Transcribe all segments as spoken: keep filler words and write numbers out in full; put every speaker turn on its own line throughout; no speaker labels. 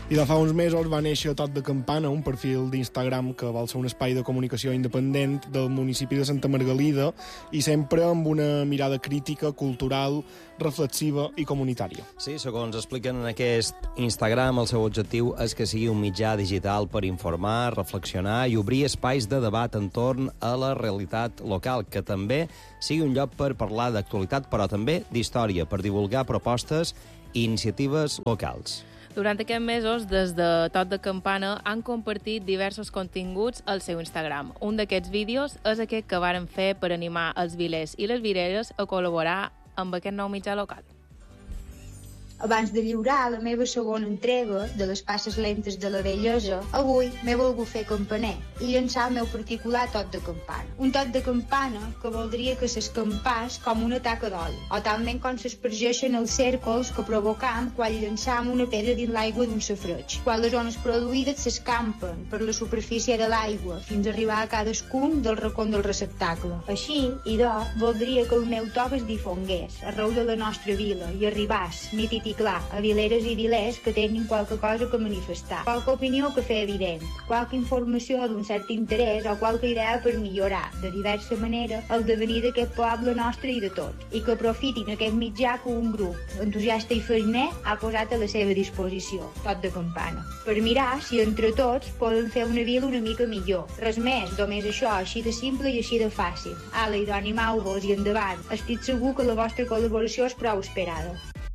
I de fa uns mesos va néixer Tot de Campana, un perfil d'Instagram que vol ser un espai de comunicació independent del municipi de Santa Margalida i sempre amb una mirada crítica, cultural, reflexiva i comunitària.
Sí, segons expliquen en aquest Instagram, el seu objectiu és que sigui un mitjà digital per informar, reflexionar i obrir espais de debat entorn a la realitat local, que també sigui un lloc per parlar d'actualitat, però també d'història, per divulgar propostes i iniciatives locals.
Durant aquests mesos, des de Tot de Campana, han compartit diversos continguts al seu Instagram. Un d'aquests vídeos és aquest que varen fer per animar els vilers i les vileres a col·laborar amb aquest nou mitjà local.
Abans de lliurar la meva segona entrega de les passes lentes de la bellesa, avui m'he volgut fer campaner i llançar el meu particular tot de campana. Un tot de campana que voldria que s'escampàs com una taca d'oli, o talment com s'espargeixen els cèrcols que provocam quan llançam una pedra dins l'aigua d'un safreig, quan les ones produïdes s'escampen per la superfície de l'aigua fins a arribar a cadascun del racó del receptacle. Així, idò, voldria que el meu toc es difongués arreu de la nostra vila i arribàs, mític i clar, a vileres i vilers que tinguin qualque cosa que manifestar, qualque opinió que fer evident, qualque informació d'un cert interès o qualque idea per millorar, de diversa manera, el devenir d'aquest poble nostre i de tot, i que aprofitin aquest mitjà que un grup entusiasta i fariner ha posat a la seva disposició, Tot de Campana, per mirar si entre tots poden fer una vila una mica millor. Res més, només això, així de simple i així de fàcil. Ala, idò, animeu-vos i endavant. Estic segur que la vostra col·laboració és prou esperada.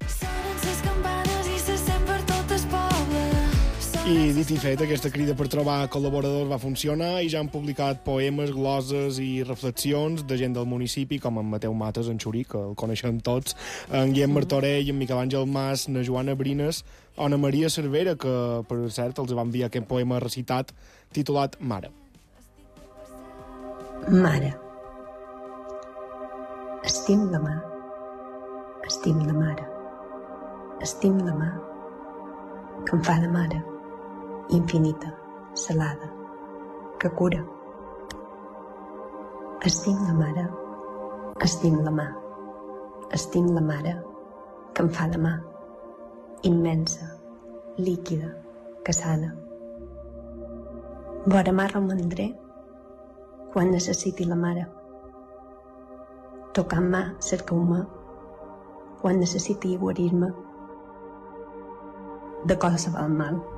I dit i fet, aquesta crida per trobar col·laboradors va funcionar i ja han publicat poemes, gloses i reflexions de gent del municipi, com en Mateu Mates, en Xurí, que el coneixem tots, en Guillem Martorell, en Miquel Àngel Mas, na Joana Brines, o na Maria Cervera, que, per cert, els va enviar aquest poema recitat titulat Mare.
Mare. Estim la mà. Estim la mare. Estim la mà que em fa de mare, infinita, salada, que cura. Estim la mare, estim la mà, estim la mare que em fa de mà, immensa, líquida, que sana. Vora mà romandré quan necessiti la mare, tocant mà cercau-me quan necessiti guarir-me de qualsevol mal.